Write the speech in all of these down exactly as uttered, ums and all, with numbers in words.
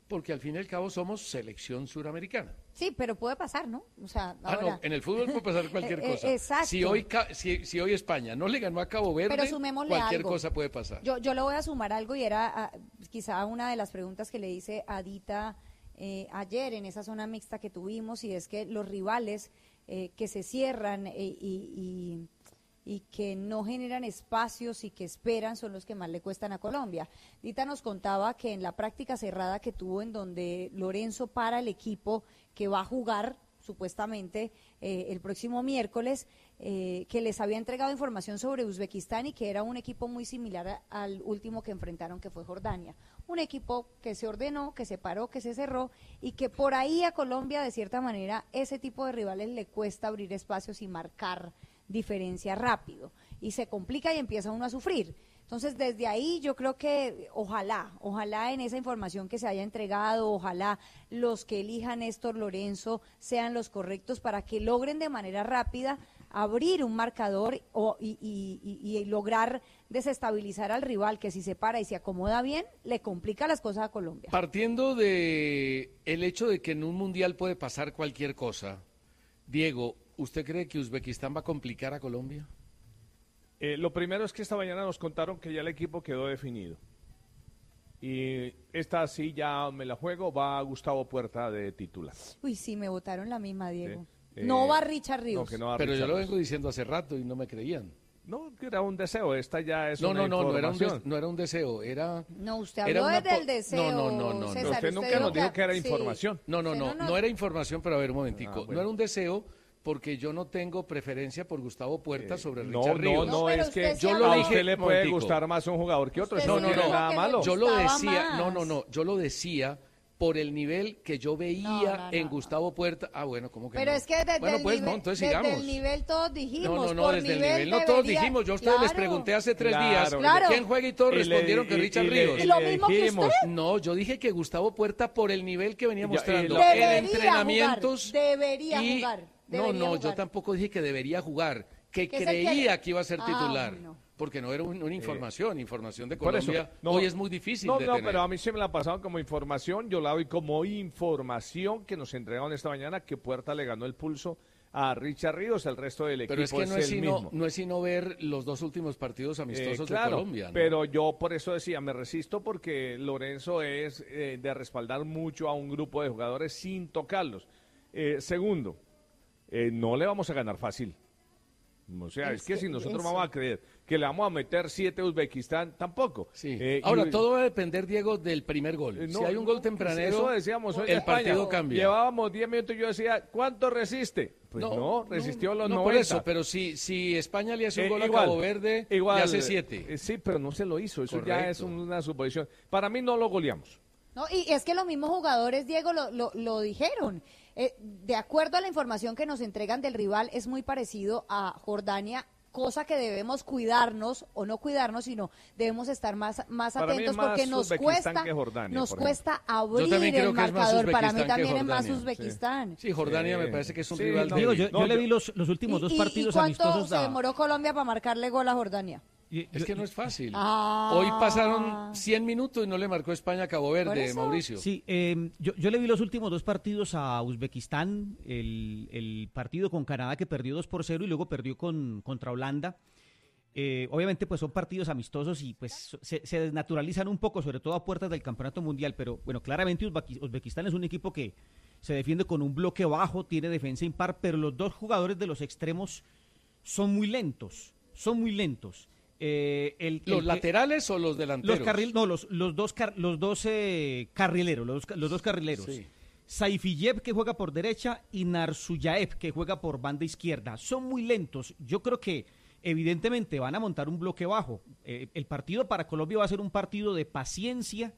porque al fin y al cabo somos selección suramericana. Sí, pero puede pasar, ¿no? O sea, ah, ahora... no, en el fútbol puede pasar cualquier cosa. eh, exacto. Si hoy, si, si hoy España no le ganó a Cabo Verde, cualquier algo. cosa puede pasar. Yo, yo le voy a sumar algo y era uh, quizá una de las preguntas que le hice a Dita eh, ayer en esa zona mixta que tuvimos, y es que los rivales eh, que se cierran eh, y... y y que no generan espacios y que esperan son los que más le cuestan a Colombia. Dita nos contaba que en la práctica cerrada que tuvo, en donde Lorenzo para el equipo que va a jugar supuestamente eh, el próximo miércoles, eh, que les había entregado información sobre Uzbekistán y que era un equipo muy similar a, al último que enfrentaron, que fue Jordania. Un equipo que se ordenó, que se paró, que se cerró, y que por ahí a Colombia, de cierta manera, ese tipo de rivales le cuesta abrir espacios y marcar diferencia rápido, y se complica y empieza uno a sufrir. Entonces, desde ahí yo creo que ojalá, ojalá en esa información que se haya entregado, ojalá los que elijan Néstor Lorenzo sean los correctos para que logren de manera rápida abrir un marcador o, y, y, y, y lograr desestabilizar al rival, que si se para y se acomoda bien, le complica las cosas a Colombia. Partiendo de el hecho de que en un mundial puede pasar cualquier cosa, Diego, ¿usted cree que Uzbekistán va a complicar a Colombia? Eh, lo primero es que esta mañana nos contaron que ya el equipo quedó definido. Y esta sí ya me la juego, va Gustavo Puerta de titular. Uy, sí, me votaron la misma, Diego. Sí. No eh, va Richard Ríos. No, que no va Pero Richard yo lo Ríos. vengo diciendo hace rato y no me creían. No, que era un deseo, esta ya es no, una no, no, no era, un información. des, no era un deseo, era... No, usted habló desde el deseo, No, no, no, no. César, no. Usted nunca nos dijo que era sí. información. No, no, no, no, no, no era información, pero a ver un momentico. Ah, bueno. No era un deseo porque yo no tengo preferencia por Gustavo Puerta Eh, sobre no, Richard no, Ríos. no, pero es que usted sí yo lo a habló. dije, usted le puede momentico. gustar más un jugador que otro, Usted eso No, no no, tiene no. nada que le malo. gusta. Yo lo Gustaba decía, más. no, no, no, yo lo decía por el nivel que yo veía No, no, no, en no. Gustavo Puerta. Ah, bueno, ¿cómo que Pero no? es que desde, bueno, el, pues, nivel, no, entonces desde sigamos. el nivel todos dijimos. No, no, no, por desde el nivel nivel no todos debería- dijimos. Yo a ustedes les Claro. pregunté hace tres Claro. días Claro. quién juega y todos Y le- respondieron que y- Richard y le- Ríos. y Lo le mismo que dijimos, usted. No, yo dije que Gustavo Puerta por el nivel que venía Ya, y mostrando lo- en Debería entrenamientos. jugar, debería y... jugar, No, debería no, yo jugar. tampoco dije que debería jugar, que Que se creía quiere. que iba a ser Ah, titular. bueno. Porque no era un- una información, información de Por eso, Colombia. no, hoy es muy difícil No, de no, tener. pero a mí se me la ha pasado como información, yo la doy como información que nos entregaron esta mañana que Puerta le ganó el pulso a Richard Ríos, el resto del equipo Pero es que no es, el sino, mismo. no es sino ver los dos últimos partidos amistosos Eh, claro, de Colombia. ¿no? pero yo por eso decía, me resisto porque Lorenzo es eh, de respaldar mucho a un grupo de jugadores sin tocarlos. Eh, segundo, eh, no le vamos a ganar fácil. O sea, es, Es que, que si nosotros eso. vamos a creer que le vamos a meter siete a Uzbekistán, tampoco. Sí. Eh, Ahora, y- todo va a depender, Diego, del primer gol. Eh, si no, hay un gol no, tempranero, eso decíamos hoy en el España. partido cambia. Llevábamos diez minutos y yo decía, ¿cuánto resiste? Pues no, resistió los no noventa. por eso, pero si, si España le hace un Eh, gol igual, a Cabo Verde, igual, le hace siete. eh, sí, pero no se lo hizo, eso ya Correcto. es una suposición. Para mí no lo goleamos. No, y es que los mismos jugadores, Diego, lo, lo, lo dijeron. Eh, de acuerdo a la información que nos entregan del rival, es muy parecido a Jordania, cosa que debemos cuidarnos, o no cuidarnos, sino debemos estar más, más Para mí atentos es más porque nos Uzbekistán cuesta, que Jordania, nos por cuesta Yo abrir también creo el que es más marcador. Para mí Uzbekistán que también es más Jordania. Uzbekistán. Sí, Jordania Sí. me parece que es un Sí, rival no, débil. Digo, yo, No, yo le yo- vi los, los últimos ¿Y, dos y- partidos y cuánto amistosos. se a- demoró Colombia para marcarle gol a Jordania? y- Es yo- que no es fácil. Ah. Hoy pasaron cien minutos y no le marcó España a Cabo ¿Por Verde, eso? Mauricio. Sí, eh, yo, yo le vi los últimos dos partidos a Uzbekistán, el, el partido con Canadá que perdió dos por cero y luego perdió con, contra Holanda. Eh, obviamente pues son partidos amistosos y pues se, se desnaturalizan un poco, sobre todo a puertas del campeonato mundial, pero bueno, claramente Uzbeki- Uzbekistán es un equipo que se defiende con un bloque bajo, tiene defensa impar, pero los dos jugadores de los extremos son muy lentos, son muy lentos. Eh, el, ¿Los el- laterales o los delanteros? los carril, no, los, los dos, car- los dos eh, carrileros, los, dos- los dos carrileros. Sí. Saifiyev, que juega por derecha, y Narsuyaev, que juega por banda izquierda. Son muy lentos. Yo creo que evidentemente van a montar un bloque bajo. Eh, el partido para Colombia va a ser un partido de paciencia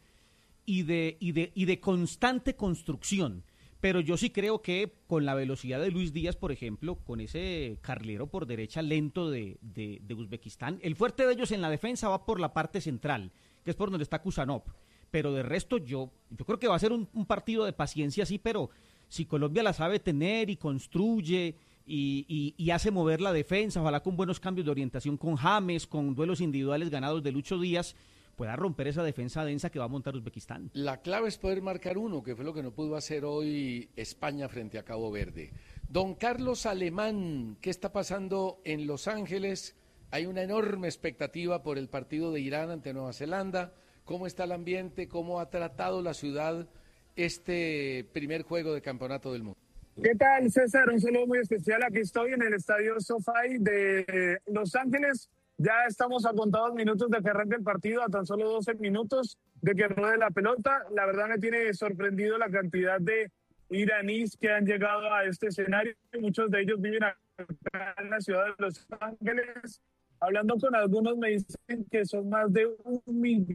y de, y de, y de constante construcción. Pero yo sí creo que con la velocidad de Luis Díaz, por ejemplo, con ese carrilero por derecha lento de, de, de Uzbekistán, el fuerte de ellos en la defensa va por la parte central, que es por donde está Kusanov. Pero de resto yo, yo creo que va a ser un, un partido de paciencia, sí, pero si Colombia la sabe tener y construye y, y, y hace mover la defensa, ojalá con buenos cambios de orientación con James, con duelos individuales ganados de Lucho Díaz, pueda romper esa defensa densa que va a montar Uzbekistán. La clave es poder marcar uno, que fue lo que no pudo hacer hoy España frente a Cabo Verde. Don Carlos Alemán, ¿qué está pasando en Los Ángeles? Hay una enorme expectativa por el partido de Irán ante Nueva Zelanda. ¿Cómo está el ambiente? ¿Cómo ha tratado la ciudad este primer juego de campeonato del mundo? ¿Qué tal, César? Un saludo muy especial. Aquí estoy en el estadio SoFi de Los Ángeles. Ya estamos a contados minutos de que arranque el partido, a tan solo doce minutos de que ruede la pelota. La verdad me tiene sorprendido la cantidad de iraníes que han llegado a este escenario. Muchos de ellos viven acá en la ciudad de Los Ángeles. Hablando con algunos me dicen que son más de un millón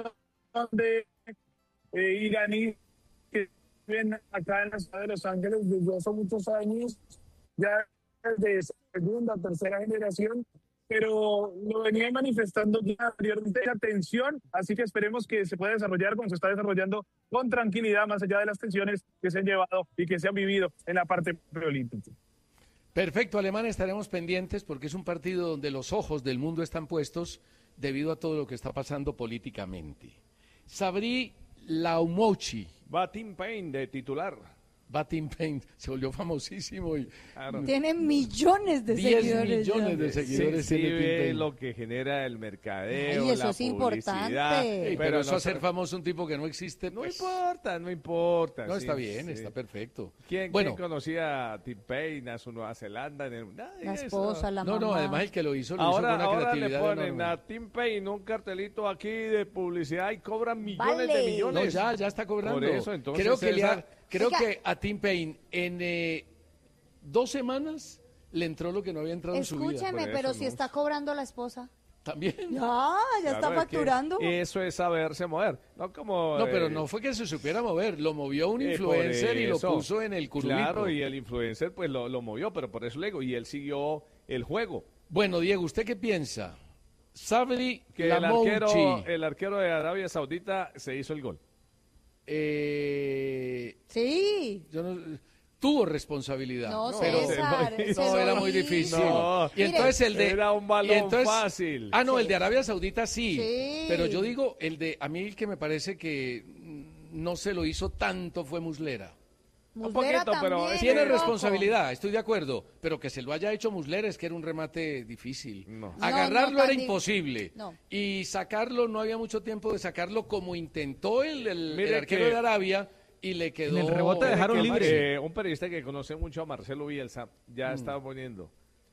de eh, iraníes que viven acá en la ciudad de Los Ángeles desde hace muchos años, ya de segunda, tercera generación, pero lo venía manifestando ya anteriormente la tensión, así que esperemos que se pueda desarrollar como se está desarrollando con tranquilidad, más allá de las tensiones que se han llevado y que se han vivido en la parte preolímpica. Perfecto, Alemán, estaremos pendientes porque es un partido donde los ojos del mundo están puestos debido a todo lo que está pasando políticamente. Sabri Laumouchi. Va Tim Payne de titular. Va Tim Payne, se volvió famosísimo y Claro. Tiene millones de diez seguidores. millones ya. de seguidores Sí, sí, tiene Tim ve Payne. lo que genera el mercadeo, Ay, eso la es publicidad. importante. Ey, pero eso no, hacer famoso un tipo que no existe, no pues, importa, no importa. no sí, está bien, sí. está perfecto. ¿Quién, Bueno, ¿quién conocía a Tim Payne, a su Nueva Zelanda? En el... Nadie, La eso. esposa, la no, mamá. no, además el que lo hizo lo hizo Ahora, con una ahora le creatividad ponen enorme. a Tim Payne un cartelito aquí de publicidad y cobran millones Vale. de millones. No, ya, ya está cobrando. Por eso, entonces, creo que, le ha- César- creo Oiga. que a Tim Payne en eh, dos semanas le entró lo que no había entrado en su vida. Escúcheme, Por pero eso, si ¿no? está cobrando la esposa. También. Ya, ya Claro, está es que facturando. Eso es saberse mover. No como. No, pero eh, no fue que se supiera mover, lo movió un eh, por influencer y lo eso. puso en el currículum. Claro, y el influencer pues lo, lo movió, pero por eso le digo, y él siguió el juego. Bueno, Diego, ¿usted qué piensa? Sabri Que el Lamouchi, arquero, el arquero de Arabia Saudita se hizo el gol. eh, Sí. yo no, tuvo responsabilidad. No, pero- César. no, se No, lo era muy hizo. difícil. No. y entonces el de Era un balón y entonces- fácil. Ah, no, Sí. el de Arabia Saudita sí, Sí. Pero yo digo, el de a mí el que me parece que mm, no se lo hizo tanto fue Muslera. Un Muslera poquito, pero también, es Tiene que- loco. responsabilidad, estoy de acuerdo, pero que se lo haya hecho Muslera es que era un remate difícil. No. Agarrarlo No, no tan era di- imposible. No. Y sacarlo, no había mucho tiempo de sacarlo como intentó el, el- el Mire arquero que- de Arabia y le quedó... En el rebote dejaron Que, libre. eh, un periodista que conoce mucho a Marcelo Bielsa ya Mm. estaba poniendo,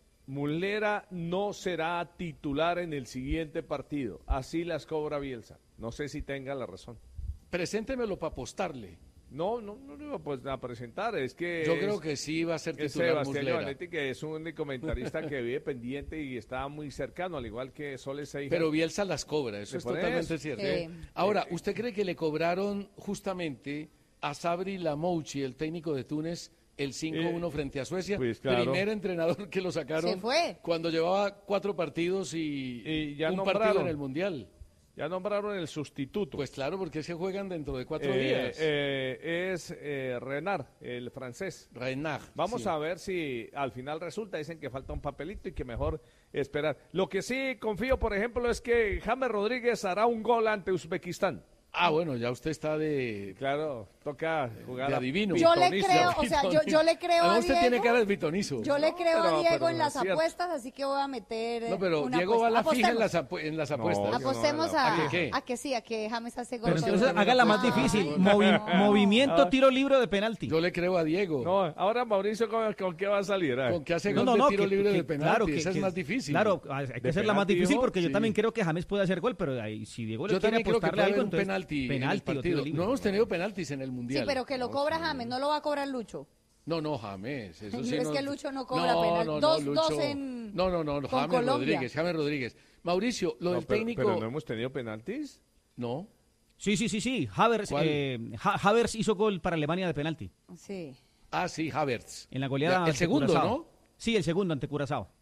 Muslera no será titular en el siguiente partido. Así las cobra Bielsa. No sé si tenga la razón. Preséntemelo para apostarle. No, no, no lo iba pues, a presentar. Es que Yo es- creo que sí va a ser es titular Sebastián Muslera. Giovanetti, que es un comentarista que vive pendiente y está muy cercano, al igual que Soles Seijas. Pero Bielsa las cobra, eso Sí, es por totalmente eso. cierto. Sí. Ahora, ¿usted cree que le cobraron justamente a Sabri Lamouchi, el técnico de Túnez, el cinco uno Eh, frente a Suecia? pues, claro. Primer entrenador que lo sacaron Se fue. cuando llevaba cuatro partidos y, Y ya un nombraron. partido en el Mundial. Ya nombraron el sustituto. Pues claro, porque se juegan dentro de cuatro Eh, días. eh, es eh, Renard, el francés. Renard. Vamos sí. a ver si al final resulta. Dicen que falta un papelito y que mejor esperar. Lo que sí confío, por ejemplo, es que James Rodríguez hará un gol ante Uzbekistán. Ah, bueno, ya usted está de, Claro, toca jugar de a adivino. Yo le pitonizo. creo, o sea, yo, yo le creo Además, a usted Diego. tiene cara de pitonizo. Yo le No, creo pero- a Diego pero en no las es cierto. apuestas, así que voy a meter. No, pero una Diego va a la apuesta. fija en Apostemos. las, apu- en las apuestas. No, Apostemos ¿A a, qué qué? a que sí, a que James hace gol. Pero Pero entonces sí, hágala más Ay, difícil. no. Movi- movimiento, tiro libre de penalti. Yo le creo a Diego. No, ahora Mauricio, ¿con, con qué va a salir? Ah, Con que hace No, gol no, de no, tiro que- libre que- de penalti, claro, que- esa es que- más difícil. Claro, hay hay que ¿De hacerla más penalti, difícil dijo? porque yo Sí. también creo que James puede hacer gol, pero ahí, si Diego le Yo quiere también creo que apostarle puede haber algo, un entonces penalti, en el penalti o tiro partido. libre. No hemos tenido penaltis en el Mundial. Sí, pero que lo cobra James, no lo va a cobrar Lucho. No, no, James. Eso sí Es no... que Lucho no cobra no, penal. No, no, Dos- Lucho... dos en- No, no, no, con James Colombia. Rodríguez, James Rodríguez. Mauricio, lo No, del pero, técnico... pero no hemos tenido penaltis. No. Sí, sí, sí, sí. Havertz, ¿Cuál? eh, Ha- Havertz hizo gol para Alemania de penalti. Sí. Ah, sí, Havertz. En la goleada Ya, el ante segundo, Curazao. ¿no? Sí, el segundo ante Curazao.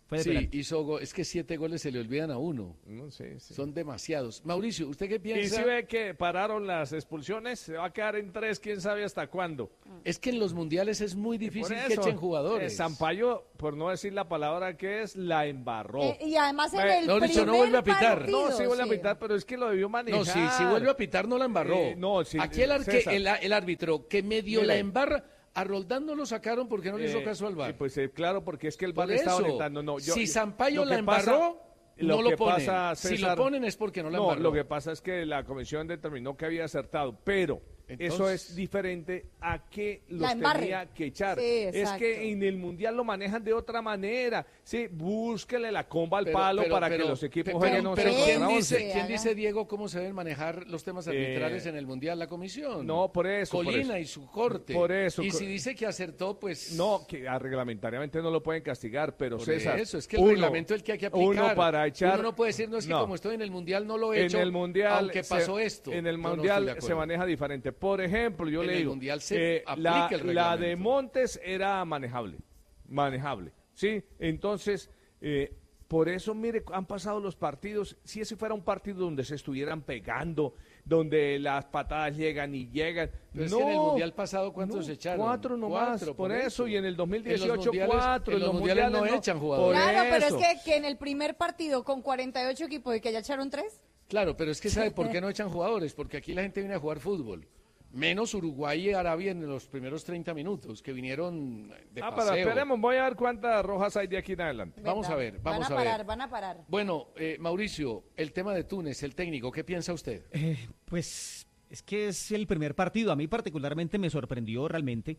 Fue de Sí, penalti. hizo go- es que siete goles se le olvidan a uno. No sé, sí. Son demasiados. Mauricio, ¿usted qué Y piensa? si ve que pararon las expulsiones, se va a quedar en tres, quién sabe hasta cuándo. Es que en los mundiales es muy Por difícil eso, que echen jugadores. eh, Sampaio, por no decir la palabra que es, la embarró. Eh, y además en Bueno, el no, dicho, primer no vuelve a pitar. partido, no, sí vuelve sí. a pitar, pero es que lo debió manejar. No, si, si vuelve a pitar no la embarró. Eh, no, si- Aquí el, arque- César. el, el árbitro que medio Mire. la embarra, a Roldán no lo sacaron porque no le hizo Eh, caso al V A R. sí, pues eh, claro, porque es que el V A Por R estaba eso, orientando. No, yo- si yo- Sampaio lo la que pasa- embarró, no lo que ponen. pasa, Si César, lo ponen es porque no la no, embarró. lo que pasa es que la comisión determinó que había acertado, pero eso Entonces- es diferente a que los La embarre. tenía que echar. Sí, es exacto. que en el Mundial lo manejan de otra manera. Sí, búsquele la comba al Pero- palo pero- para pero- que los equipos pero- jueguen pero, once pero contra ¿quién once. dice, once. quién Haga. dice, Diego, cómo se deben manejar los temas arbitrales Eh, en el Mundial? La comisión. no, por eso, por Colina eso. y su corte. Por eso, Y co- si dice que acertó, pues... No, que ah, reglamentariamente no lo pueden castigar, pero Por César. eso, es que el uno- reglamento es el que hay que aplicar. Uno para echar. Uno no puede decir, no es que No. como estoy en el Mundial no lo he hecho, en el mundial aunque se- pasó esto. en el Yo no mundial estoy de se acuerdo. maneja diferente. Por ejemplo, yo En le el digo, mundial se eh, aplica la, el la de reglamento. Montes era manejable, manejable, sí. Entonces, eh, por eso, mire, han pasado los partidos. Si ese fuera un partido donde se estuvieran pegando, donde las patadas llegan y llegan. Pero es no, que en el mundial pasado, ¿cuántos no, se echaron? Cuatro nomás, Cuatro, por por eso. eso. Y en el dos mil En los dieciocho, mundiales- cuatro. en los mundiales no echan jugadores. Por Claro, pero es eso. que, que en el primer partido con cuarenta y ocho equipos y que ya echaron tres. Claro, pero es que ¿sabe por qué no echan jugadores? Porque aquí la gente viene a jugar fútbol. Menos Uruguay y Arabia en los primeros treinta minutos, que vinieron de Ah, paseo. pero esperemos, voy a ver cuántas rojas hay de aquí en adelante. Vamos ¿Verdad? a ver, vamos van a a parar, ver. Van a parar. Bueno, eh, Mauricio, el tema de Túnez, el técnico, ¿qué piensa usted? Eh, pues es que es el primer partido. A mí particularmente me sorprendió realmente.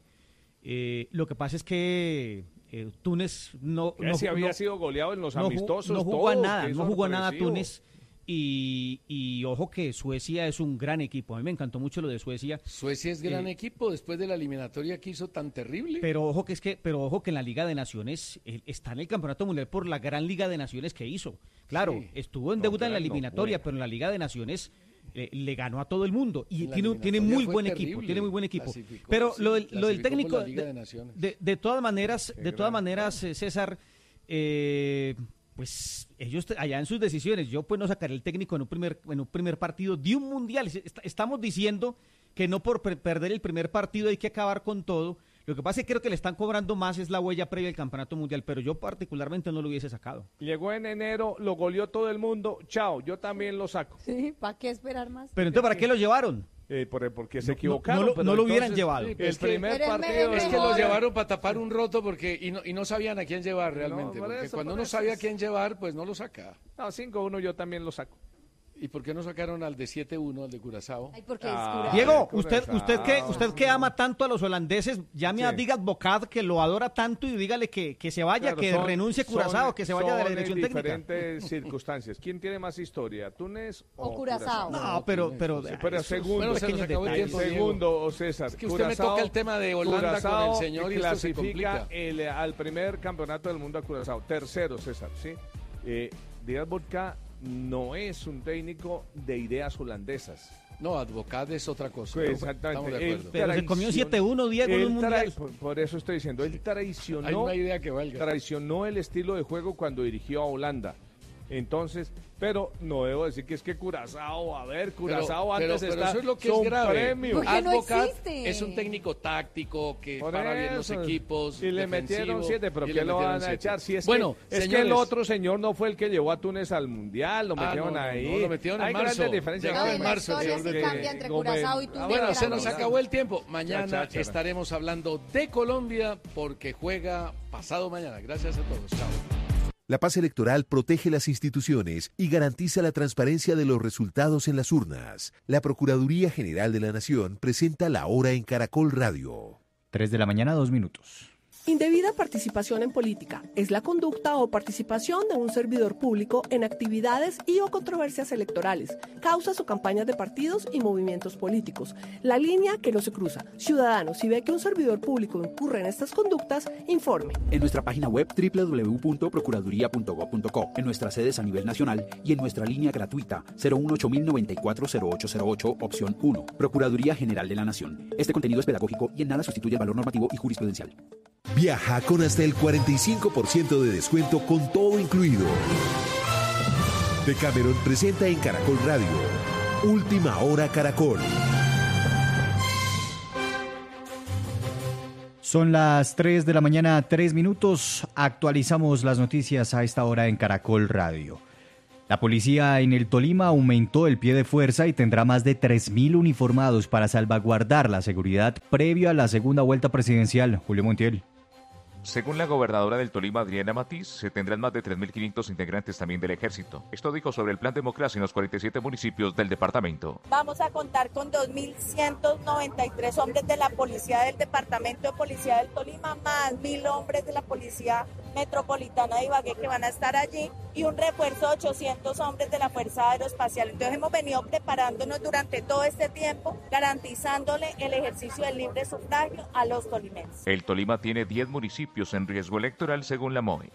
Eh, lo que pasa es que eh, Túnez no, Que no, si había no- sido goleado en los no ju- amistosos. no jugó a todo, nada, qué no jugó a nada sorpresivo. Túnez. Y, y ojo que Suecia es un gran equipo. A mí me encantó mucho lo de Suecia. Suecia es gran Eh, equipo después de la eliminatoria que hizo tan terrible. Pero ojo que es que, pero ojo que en la Liga de Naciones eh, está en el Campeonato Mundial por la gran Liga de Naciones que hizo. Claro, Sí. estuvo en No, deuda en la gran, no, eliminatoria, bueno. pero en la Liga de Naciones eh, le ganó a todo el mundo y En la tiene, tiene eliminatoria muy fue buen terrible. equipo, tiene muy buen equipo. Clasificó, Pero sí, lo del, lo del clasificó por técnico, la Liga de, de Naciones. de- de todas maneras, Qué de todas gran. maneras, eh, César, eh, pues ellos te- allá en sus decisiones, yo pues no sacaré el técnico en un primer, en un primer partido de un mundial. Est- Estamos diciendo que no por per- perder el primer partido hay que acabar con todo. Lo que pasa es que creo que le están cobrando más es la huella previa al campeonato mundial, pero yo particularmente no lo hubiese sacado. Llegó en enero, lo goleó todo el mundo. Chao, yo también lo saco. Sí, ¿para qué esperar más? Pero entonces, ¿para qué lo llevaron? Eh, por- porque se No, equivocaron. no lo- pero no lo hubieran entonces, llevado. El Es que- primer Pero es partido. mejor- Es que mejor- los llevaron para tapar un roto porque y no, y no sabían a quién llevar realmente. por porque eso, cuando por uno eso sabe a es- quién llevar, pues no lo saca. No, cinco uno yo también lo saco. ¿Y por qué no sacaron al de siete uno, al de Curazao? Ay, porque Ah, es Curazao. Diego, Ay, usted, Curazao. usted que, usted que ama tanto a los holandeses, llame a Sí. Diga Advocat que lo adora tanto y dígale que, que se vaya, Claro, que son- renuncie Curazao, son- que se vaya de la son dirección en técnica. diferentes circunstancias. ¿Quién tiene más historia, Túnez o, O Curazao. No, pero, pero, Sí, Pero esos segundo, Bueno, se nos pequeños acabó el detalles. tiempo, Diego. segundo, César. Es que usted me Curazao- toca el tema de Holanda Curazao con el señor y esto se clasifica complica. el, al primer campeonato del mundo a Curazao. Tercero, César, ¿sí? Eh, Díaz Vodka no es un técnico de ideas holandesas. No, Advocat es otra cosa. Sí, exactamente. Estamos de Él acuerdo. Pero se comió un traicion- siete uno, Diego, en él un mundial. trai- por, por eso estoy diciendo, él traicionó, Hay una idea que valga. traicionó el estilo de juego cuando dirigió a Holanda. Entonces, pero no debo decir que es que Curazao, a ver, Curazao Pero- pero- antes pero está eso es lo que son es grave. premios. Porque no Advocat existe. es un técnico táctico que Por para bien los eso. equipos. Y le metieron defensivo, siete, pero y ¿qué le lo metieron van a siete. echar? Si es bueno, que, es que señores, el otro señor no fue el que llevó a Túnez al Mundial, lo Ah, metieron no, no, ahí. no, lo metieron en Hay marzo. grandes diferencias. Llegó No, en y la marzo, historia señor sí de- cambia entre Gómez. Curazao y Túnez. Ah, Bueno, de se la nos vida. acabó el tiempo. Mañana Chachachara. estaremos hablando de Colombia porque juega pasado mañana. Gracias a todos. Chao. La paz electoral protege las instituciones y garantiza la transparencia de los resultados en las urnas. La Procuraduría General de la Nación presenta La Hora en Caracol Radio. tres de la mañana, dos minutos. Indebida participación en política es la conducta o participación de un servidor público en actividades y o controversias electorales, causas o campañas de partidos y movimientos políticos. La línea que no se cruza. Ciudadano, si ve que un servidor público incurre en estas conductas, informe. En nuestra página web doble u doble u doble u punto procuraduría punto gob punto co, en nuestras sedes a nivel nacional y en nuestra línea gratuita cero uno ocho mil noventa y cuatro cero ocho cero ocho, opción uno. Procuraduría General de la Nación. Este contenido es pedagógico y en nada sustituye el valor normativo y jurisprudencial. Viaja con hasta el cuarenta y cinco por ciento de descuento con todo incluido. Decameron presenta en Caracol Radio Última Hora Caracol. Son las tres de la mañana, tres minutos. Actualizamos las noticias a esta hora en Caracol Radio. La policía en el Tolima aumentó el pie de fuerza y tendrá más de tres mil uniformados para salvaguardar la seguridad previo a la segunda vuelta presidencial. Julio Montiel. Según la gobernadora del Tolima, Adriana Matiz, se tendrán más de tres mil quinientos integrantes también del ejército. Esto dijo sobre el plan Democracia en los cuarenta y siete municipios del departamento. Vamos a contar con dos mil ciento noventa y tres hombres de la policía del departamento de policía del Tolima, más mil hombres de la policía metropolitana de Ibagué que van a estar allí y un refuerzo de ochocientos hombres de la Fuerza Aeroespacial. Entonces hemos venido preparándonos durante todo este tiempo, garantizándole el ejercicio del libre sufragio a los tolimenses. El Tolima tiene diez municipios en riesgo electoral según la M O E.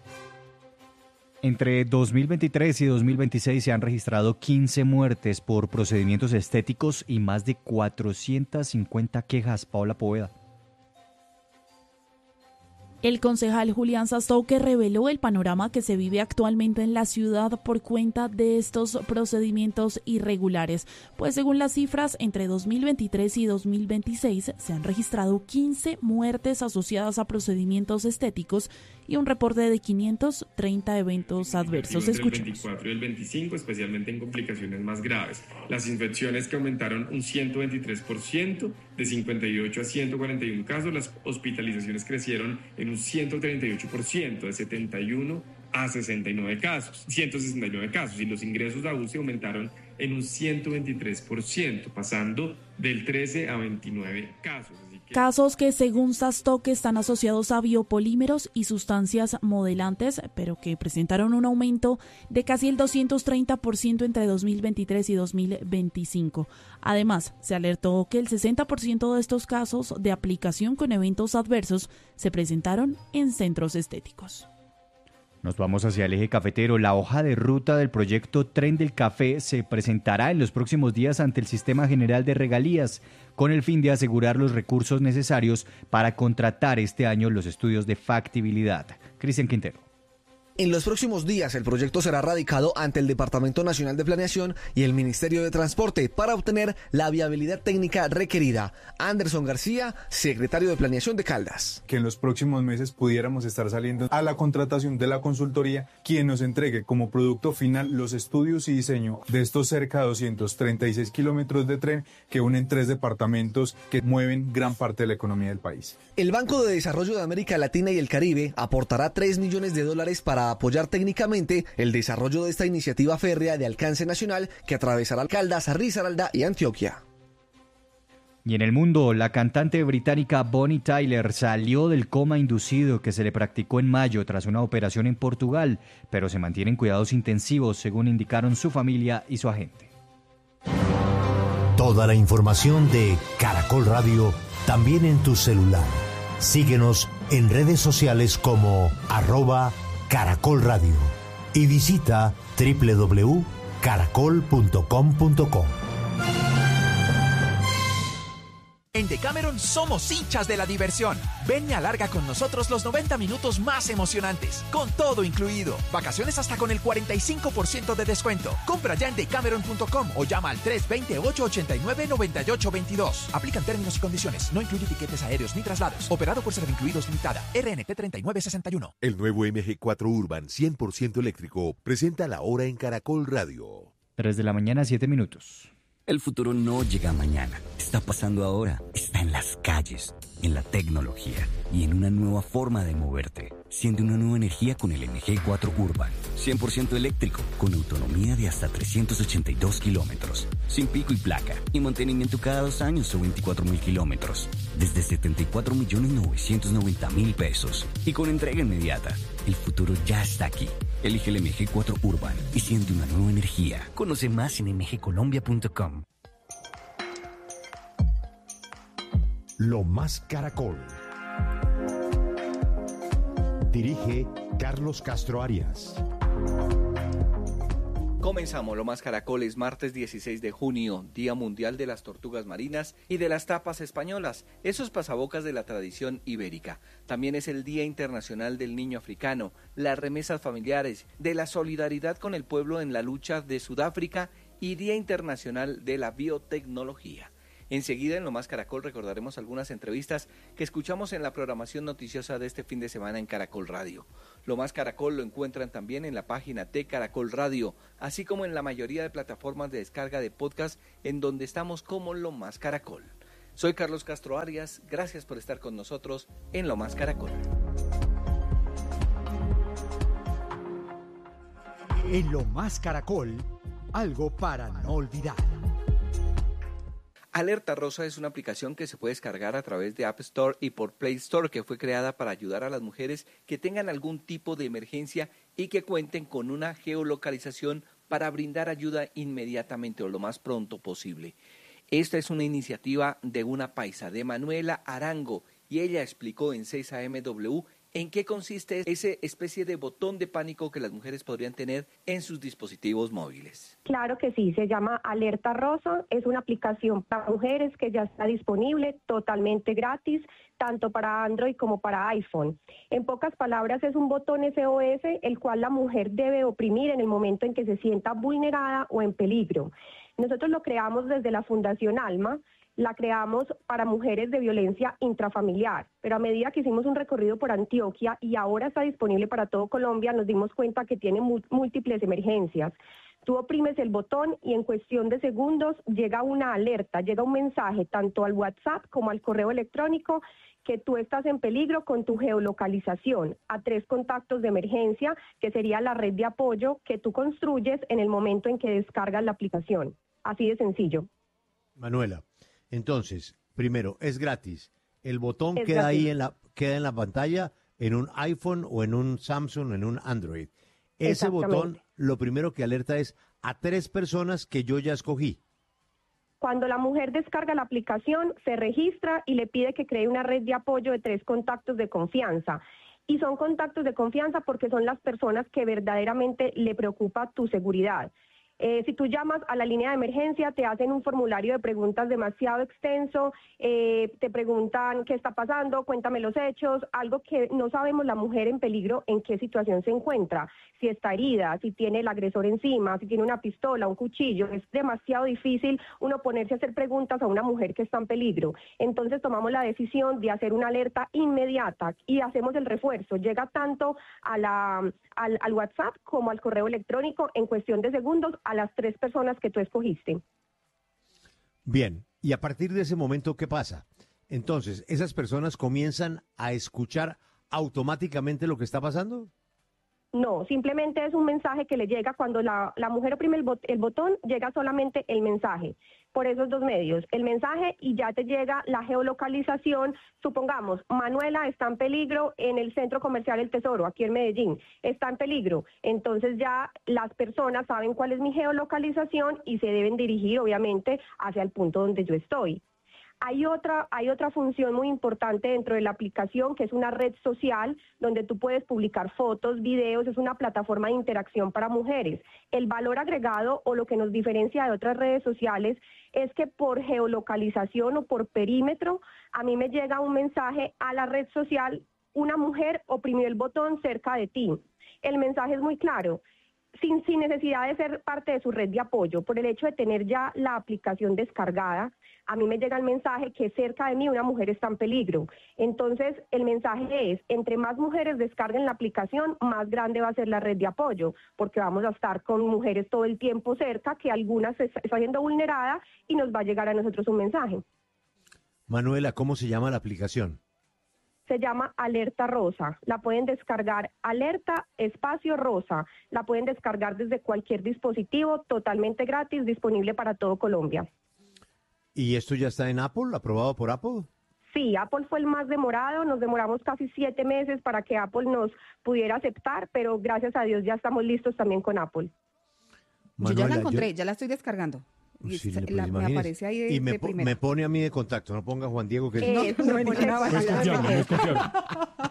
Entre dos mil veintitrés y dos mil veintiséis se han registrado quince muertes por procedimientos estéticos y más de cuatrocientas cincuenta quejas. Paola Poveda. El concejal Julián Sastouque reveló el panorama que se vive actualmente en la ciudad por cuenta de estos procedimientos irregulares, pues según las cifras, entre dos mil veintitrés y dos mil veintiséis se han registrado quince muertes asociadas a procedimientos estéticos y un reporte de quinientos treinta eventos adversos. Escuchemos. El veinticuatro y el veinticinco, especialmente en complicaciones más graves. Las infecciones que aumentaron un ciento veintitrés por ciento, de cincuenta y ocho a ciento cuarenta y uno casos. Las hospitalizaciones crecieron en un ciento treinta y ocho por ciento, de setenta y uno a sesenta y nueve casos, ciento sesenta y nueve casos. Y los ingresos a U C I aumentaron en un ciento veintitrés por ciento, pasando del trece a veintinueve casos. Casos que según Sastouque están asociados a biopolímeros y sustancias modelantes, pero que presentaron un aumento de casi el doscientos treinta por ciento entre dos mil veintitrés y dos mil veinticinco. Además, se alertó que el sesenta por ciento de estos casos de aplicación con eventos adversos se presentaron en centros estéticos. Nos vamos hacia el eje cafetero. La hoja de ruta del proyecto Tren del Café se presentará en los próximos días ante el Sistema General de Regalías, con el fin de asegurar los recursos necesarios para contratar este año los estudios de factibilidad. Cristian Quintero. En los próximos días el proyecto será radicado ante el Departamento Nacional de Planeación y el Ministerio de Transporte para obtener la viabilidad técnica requerida. Anderson García, secretario de Planeación de Caldas. Que en los próximos meses pudiéramos estar saliendo a la contratación de la consultoría, quien nos entregue como producto final los estudios y diseño de estos cerca de doscientos treinta y seis kilómetros de tren que unen tres departamentos que mueven gran parte de la economía del país. El Banco de Desarrollo de América Latina y el Caribe aportará tres millones de dólares para apoyar técnicamente el desarrollo de esta iniciativa férrea de alcance nacional que atravesará Caldas, Risaralda y Antioquia. Y en el mundo, la cantante británica Bonnie Tyler salió del coma inducido que se le practicó en mayo tras una operación en Portugal, pero se mantiene en cuidados intensivos, según indicaron su familia y su agente. Toda la información de Caracol Radio también en tu celular. Síguenos en redes sociales como arroba Caracol Radio y visita doble u doble u doble u punto caracol punto com punto co. En Decameron somos hinchas de la diversión. Ven y alarga con nosotros los noventa minutos más emocionantes, con todo incluido. Vacaciones hasta con el cuarenta y cinco por ciento de descuento. Compra ya en decameron punto com o llama al tres dos cero, ocho ocho nueve, nueve ocho dos dos. Aplican términos y condiciones. No incluye tiquetes aéreos ni traslados. Operado por Servincluidos Limitada. R N T treinta y nueve sesenta y uno. El nuevo M G cuatro Urban cien por ciento eléctrico presenta la hora en Caracol Radio. tres de la mañana, siete minutos. El futuro no llega mañana, está pasando ahora, está en las calles, en la tecnología y en una nueva forma de moverte. Siente una nueva energía con el M G cuatro Urban, cien por ciento eléctrico, con autonomía de hasta trescientos ochenta y dos kilómetros, sin pico y placa, y mantenimiento cada dos años o veinticuatro mil kilómetros, desde setenta y cuatro millones novecientos noventa mil pesos, y con entrega inmediata. El futuro ya está aquí. Elige el M G cuatro Urban y siente una nueva energía. Conoce más en m g colombia punto com. Lo más Caracol. Dirige Carlos Castro Arias. Comenzamos Lo Más Caracol, es martes dieciséis de junio, Día Mundial de las Tortugas Marinas y de las Tapas Españolas, esos pasabocas de la tradición ibérica. También es el Día Internacional del Niño Africano, las remesas familiares, de la solidaridad con el pueblo en la lucha de Sudáfrica y Día Internacional de la Biotecnología. Enseguida en Lo Más Caracol recordaremos algunas entrevistas que escuchamos en la programación noticiosa de este fin de semana en Caracol Radio. Lo Más Caracol lo encuentran también en la página de Caracol Radio, así como en la mayoría de plataformas de descarga de podcast en donde estamos como Lo Más Caracol. Soy Carlos Castro Arias, gracias por estar con nosotros en Lo Más Caracol. En Lo Más Caracol, algo para no olvidar. Alerta Rosa es una aplicación que se puede descargar a través de App Store y por Play Store, que fue creada para ayudar a las mujeres que tengan algún tipo de emergencia y que cuenten con una geolocalización para brindar ayuda inmediatamente o lo más pronto posible. Esta es una iniciativa de una paisa, de Manuela Arango, y ella explicó en seis A M W en qué consiste esa especie de botón de pánico que las mujeres podrían tener en sus dispositivos móviles. Claro que sí, se llama Alerta Rosa, es una aplicación para mujeres que ya está disponible, totalmente gratis, tanto para Android como para iPhone. En pocas palabras, es un botón S O S el cual la mujer debe oprimir en el momento en que se sienta vulnerada o en peligro. Nosotros lo creamos desde la Fundación Alma. La creamos para mujeres de violencia intrafamiliar, pero a medida que hicimos un recorrido por Antioquia y ahora está disponible para todo Colombia, nos dimos cuenta que tiene múltiples emergencias. Tú oprimes el botón y en cuestión de segundos llega una alerta, llega un mensaje tanto al WhatsApp como al correo electrónico que tú estás en peligro con tu geolocalización a tres contactos de emergencia, que sería la red de apoyo que tú construyes en el momento en que descargas la aplicación. Así de sencillo. Manuela. Entonces, primero, es gratis. El botón Es queda gratis. ahí en la queda en la pantalla en un iPhone o en un Samsung, en un Android. Ese botón, lo primero que alerta es a tres personas que yo ya escogí. Cuando la mujer descarga la aplicación, se registra y le pide que cree una red de apoyo de tres contactos de confianza. Y son contactos de confianza porque son las personas que verdaderamente le preocupa tu seguridad. Eh, si tú llamas a la línea de emergencia, te hacen un formulario de preguntas demasiado extenso, eh, te preguntan qué está pasando, cuéntame los hechos, algo que no sabemos la mujer en peligro en qué situación se encuentra, si está herida, si tiene el agresor encima, si tiene una pistola, un cuchillo. Es demasiado difícil uno ponerse a hacer preguntas a una mujer que está en peligro. Entonces tomamos la decisión de hacer una alerta inmediata y hacemos el refuerzo. Llega tanto a la, al, al WhatsApp como al correo electrónico en cuestión de segundos a las tres personas que tú escogiste. Bien, y a partir de ese momento, ¿qué pasa? Entonces, ¿esas personas comienzan a escuchar automáticamente lo que está pasando? No, simplemente es un mensaje que le llega cuando la, la mujer oprime el, bot, el botón, llega solamente el mensaje. Por esos dos medios, el mensaje y ya te llega la geolocalización. Supongamos, Manuela está en peligro en el Centro Comercial El Tesoro, aquí en Medellín, está en peligro. Entonces ya las personas saben cuál es mi geolocalización y se deben dirigir, obviamente, hacia el punto donde yo estoy. Hay otra, hay otra función muy importante dentro de la aplicación, que es una red social donde tú puedes publicar fotos, videos. Es una plataforma de interacción para mujeres. El valor agregado o lo que nos diferencia de otras redes sociales es que por geolocalización o por perímetro, a mí me llega un mensaje a la red social: una mujer oprimió el botón cerca de ti. El mensaje es muy claro. Sin, sin necesidad de ser parte de su red de apoyo, por el hecho de tener ya la aplicación descargada, a mí me llega el mensaje que cerca de mí una mujer está en peligro. Entonces, el mensaje es, entre más mujeres descarguen la aplicación, más grande va a ser la red de apoyo, porque vamos a estar con mujeres todo el tiempo cerca, que algunas se está siendo vulnerada y nos va a llegar a nosotros un mensaje. Manuela, ¿cómo se llama la aplicación? Se llama Alerta Rosa. La pueden descargar, Alerta Espacio Rosa. La pueden descargar desde cualquier dispositivo, totalmente gratis, disponible para todo Colombia. ¿Y esto ya está en Apple, aprobado por Apple? Sí, Apple fue el más demorado. Nos demoramos casi siete meses para que Apple nos pudiera aceptar, pero gracias a Dios ya estamos listos también con Apple. Manuela, yo ya la encontré, yo... ya la estoy descargando. Y sí, se, pues la, me aparece ahí de, y me, de primera. me pone a mí de contacto, no ponga Juan Diego que eh, es... no, no, no, no, no, no es confiable, no es confiable.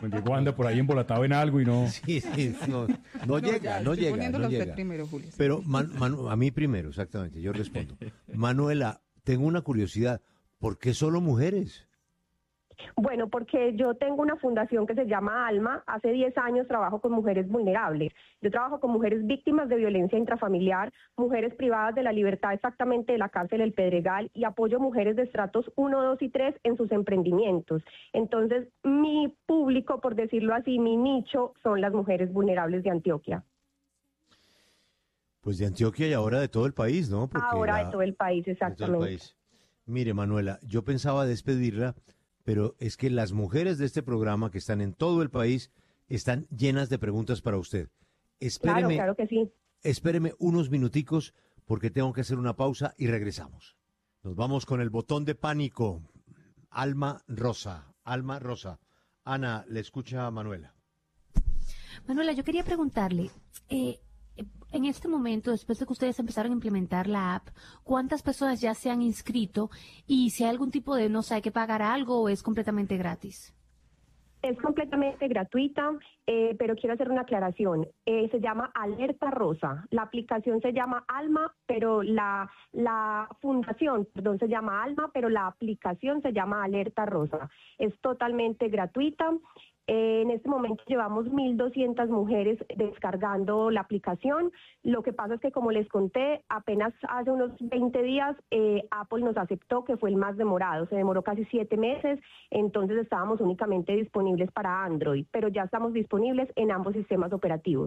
Don Diego anda por ahí embolatado en algo y no... Sí, sí, no, no, no llega, ya, no llega, no llega. Primero, Julio. Pero Man, Manu, a mí primero, exactamente, yo respondo. Manuela, tengo una curiosidad, ¿por qué solo mujeres? Bueno, porque yo tengo una fundación que se llama ALMA. Hace diez años trabajo con mujeres vulnerables. Yo trabajo con mujeres víctimas de violencia intrafamiliar, mujeres privadas de la libertad exactamente de la cárcel El Pedregal, y apoyo mujeres de estratos uno, dos y tres en sus emprendimientos. Entonces, mi público, por decirlo así, mi nicho, son las mujeres vulnerables de Antioquia. Pues de Antioquia y ahora de todo el país, ¿no? Porque ahora la, de todo el país, exactamente. De todo el país. Mire, Manuela, yo pensaba despedirla, pero es que las mujeres de este programa que están en todo el país están llenas de preguntas para usted. Espéreme, claro, claro que sí. Espéreme unos minuticos porque tengo que hacer una pausa y regresamos. Nos vamos con el botón de pánico. Alma Rosa, Alma Rosa. Ana, le escucha a Manuela. Manuela, yo quería preguntarle, eh, en este momento, después de que ustedes empezaron a implementar la app, ¿cuántas personas ya se han inscrito? Y si hay algún tipo de, no sé, hay que pagar algo o es completamente gratis. Es completamente gratuita, eh, pero quiero hacer una aclaración. Eh, se llama Alerta Rosa. La aplicación se llama Alma, pero la, la fundación, perdón, se llama Alma, pero la aplicación se llama Alerta Rosa. Es totalmente gratuita. Eh, en este momento llevamos mil doscientas mujeres descargando la aplicación. Lo que pasa es que, como les conté, apenas hace unos veinte días eh, Apple nos aceptó, que fue el más demorado. Se demoró casi siete meses, entonces estábamos únicamente disponibles para Android, pero ya estamos disponibles en ambos sistemas operativos.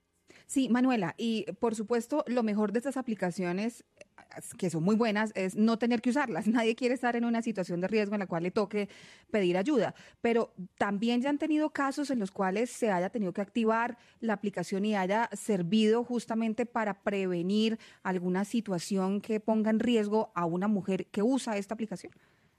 Sí, Manuela, y por supuesto lo mejor de estas aplicaciones, que son muy buenas, es no tener que usarlas. Nadie quiere estar en una situación de riesgo en la cual le toque pedir ayuda, pero también ya han tenido casos en los cuales se haya tenido que activar la aplicación y haya servido justamente para prevenir alguna situación que ponga en riesgo a una mujer que usa esta aplicación.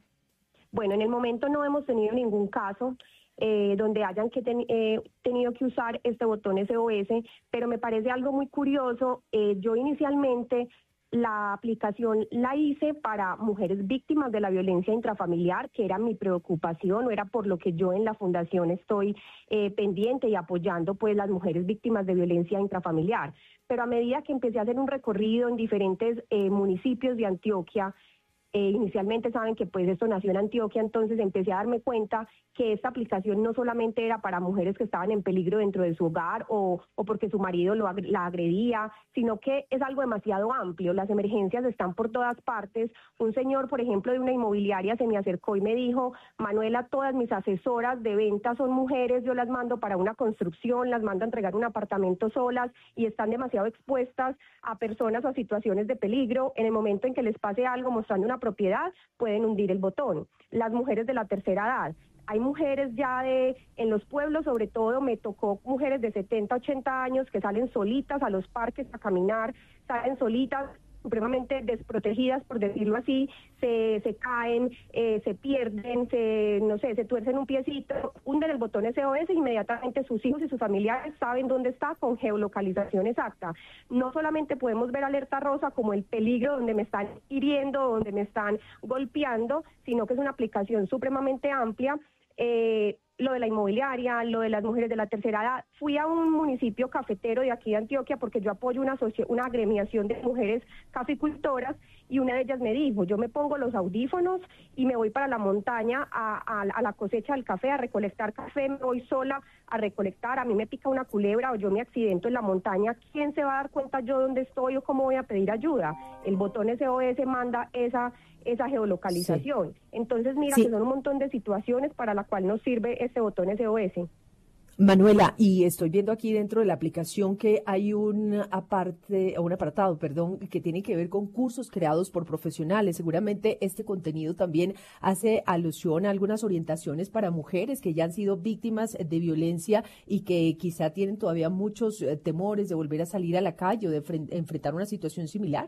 Bueno, en el momento no hemos tenido ningún caso Eh, donde hayan que ten, eh, tenido que usar este botón S O S, pero me parece algo muy curioso. Eh, yo inicialmente la aplicación la hice para mujeres víctimas de la violencia intrafamiliar, que era mi preocupación, o era por lo que yo en la fundación estoy eh, pendiente y apoyando pues las mujeres víctimas de violencia intrafamiliar. Pero a medida que empecé a hacer un recorrido en diferentes eh, municipios de Antioquia, Eh, inicialmente saben que pues esto nació en Antioquia, entonces empecé a darme cuenta que esta aplicación no solamente era para mujeres que estaban en peligro dentro de su hogar o, o porque su marido lo, la agredía, sino que es algo demasiado amplio. Las emergencias están por todas partes. Un señor, por ejemplo, de una inmobiliaria se me acercó y me dijo: Manuela, todas mis asesoras de venta son mujeres, yo las mando para una construcción, las mando a entregar un apartamento solas y están demasiado expuestas a personas o a situaciones de peligro. En el momento en que les pase algo mostrando una propiedad, pueden hundir el botón. Las mujeres de la tercera edad. Hay mujeres ya de, en los pueblos sobre todo, me tocó mujeres de setenta, ochenta años que salen solitas a los parques a caminar, salen solitas, supremamente desprotegidas, por decirlo así, se, se caen, eh, se pierden, se, no sé, se tuercen un piecito, hunden el botón S O S, inmediatamente sus hijos y sus familiares saben dónde está con geolocalización exacta. No solamente podemos ver alerta rosa como el peligro donde me están hiriendo, donde me están golpeando, sino que es una aplicación supremamente amplia. Eh, lo de la inmobiliaria, lo de las mujeres de la tercera edad. Fui a un municipio cafetero de aquí de Antioquia porque yo apoyo una, una agremiación de mujeres caficultoras y una de ellas me dijo: yo me pongo los audífonos y me voy para la montaña a, a, a la cosecha del café, a recolectar café, me voy sola a recolectar, a mí me pica una culebra o yo me accidento en la montaña, ¿quién se va a dar cuenta yo dónde estoy o cómo voy a pedir ayuda? El botón S O S manda esa esa geolocalización. Sí. Entonces, mira, sí, que son un montón de situaciones para la cual nos sirve este botón S O S. Manuela, y estoy viendo aquí dentro de la aplicación que hay un aparte, un apartado, perdón, que tiene que ver con cursos creados por profesionales. Seguramente este contenido también hace alusión a algunas orientaciones para mujeres que ya han sido víctimas de violencia y que quizá tienen todavía muchos temores de volver a salir a la calle o de enfrentar una situación similar.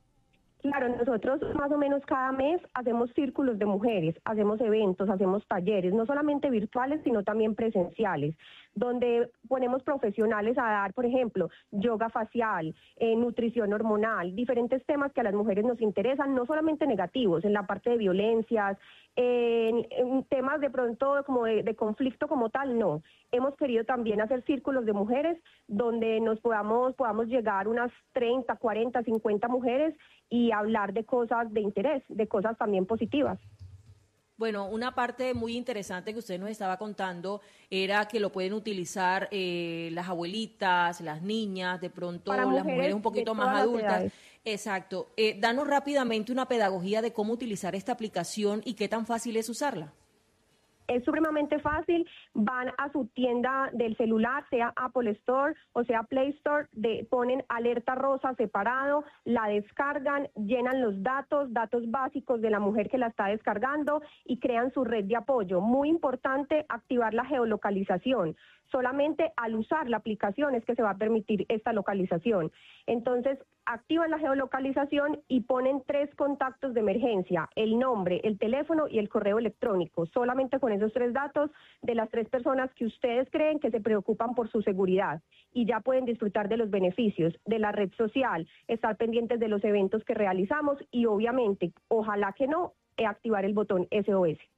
Claro, nosotros más o menos cada mes hacemos círculos de mujeres, hacemos eventos, hacemos talleres, no solamente virtuales, sino también presenciales, donde ponemos profesionales a dar, por ejemplo, yoga facial, eh, nutrición hormonal, diferentes temas que a las mujeres nos interesan, no solamente negativos, en la parte de violencias, En, en temas de pronto como de, de conflicto como tal, no. Hemos querido también hacer círculos de mujeres donde nos podamos, podamos llegar unas treinta, cuarenta, cincuenta mujeres y hablar de cosas de interés, de cosas también positivas. Bueno, una parte muy interesante que usted nos estaba contando era que lo pueden utilizar eh, las abuelitas, las niñas, de pronto Para las mujeres mujeres un poquito de más todas las adultas. edades. Exacto. Eh, danos rápidamente una pedagogía de cómo utilizar esta aplicación y qué tan fácil es usarla. Es supremamente fácil, van a su tienda del celular, sea Apple Store o sea Play Store, de, ponen alerta rosa separado, la descargan, llenan los datos, datos básicos de la mujer que la está descargando y crean su red de apoyo. Muy importante activar la geolocalización. Solamente al usar la aplicación es que se va a permitir esta localización. Entonces, activan la geolocalización y ponen tres contactos de emergencia, el nombre, el teléfono y el correo electrónico. Solamente con esos tres datos de las tres personas que ustedes creen que se preocupan por su seguridad. Y ya pueden disfrutar de los beneficios de la red social, estar pendientes de los eventos que realizamos y obviamente, ojalá que no, eh, activar el botón S O S.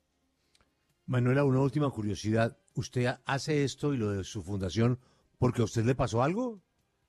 Manuela, una última curiosidad. ¿Usted hace esto y lo de su fundación porque a usted le pasó algo?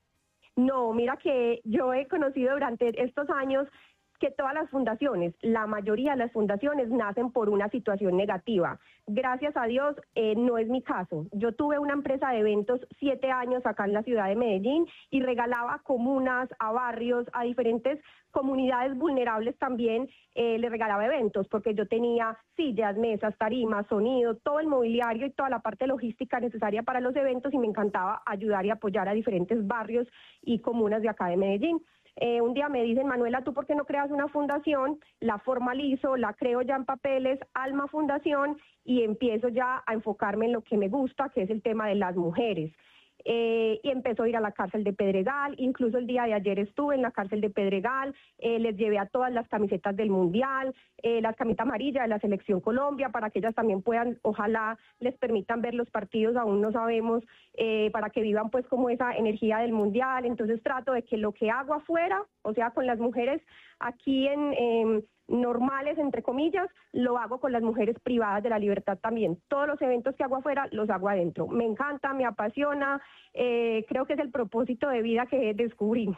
No, mira que yo he conocido durante estos años que todas las fundaciones, la mayoría de las fundaciones nacen por una situación negativa. Gracias a Dios, eh, no es mi caso. Yo tuve una empresa de eventos siete años acá en la ciudad de Medellín y regalaba a comunas, a barrios, a diferentes comunidades vulnerables también, eh, le regalaba eventos porque yo tenía sillas, mesas, tarimas, sonido, todo el mobiliario y toda la parte logística necesaria para los eventos y me encantaba ayudar y apoyar a diferentes barrios y comunas de acá de Medellín. Eh, un día me dicen, Manuela, ¿tú por qué no creas una fundación? La formalizo, la creo ya en papeles, Alma Fundación, y empiezo ya a enfocarme en lo que me gusta, que es el tema de las mujeres. Eh, y empezó a ir a la cárcel de Pedregal, incluso el día de ayer estuve en la cárcel de Pedregal, eh, les llevé a todas las camisetas del Mundial, eh, las camisetas amarillas de la Selección Colombia, para que ellas también puedan, ojalá les permitan ver los partidos, aún no sabemos, eh, para que vivan pues como esa energía del Mundial. Entonces trato de que lo que hago afuera, o sea, con las mujeres aquí en... Eh, normales, entre comillas, lo hago con las mujeres privadas de la libertad también. Todos los eventos que hago afuera los hago adentro. Me encanta, me apasiona, eh, creo que es el propósito de vida que descubrí.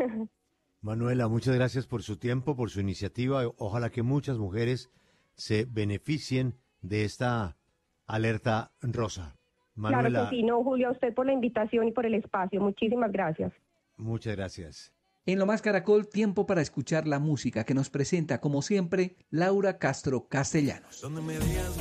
Manuela, muchas gracias por su tiempo, por su iniciativa. Ojalá que muchas mujeres se beneficien de esta alerta rosa. Manuela, claro que sí, no, Julio, a usted por la invitación y por el espacio. Muchísimas gracias. Muchas gracias. En Lo Más Caracol, tiempo para escuchar la música que nos presenta, como siempre, Laura Castro Castellanos.